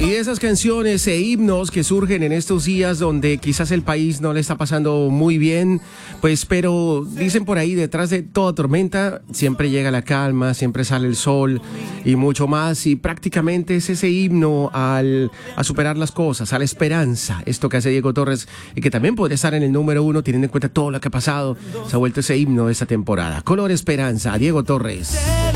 Y de esas canciones e himnos que surgen en estos días donde quizás el país no le está pasando muy bien, pues pero dicen por ahí, detrás de toda tormenta siempre llega la calma, siempre sale el sol y mucho más, y prácticamente es ese himno a superar las cosas, a la esperanza. Esto que hace Diego Torres y que también podría estar en el número 1 teniendo en cuenta todo lo que ha pasado, se ha vuelto ese himno de esta temporada. Color Esperanza, Diego Torres.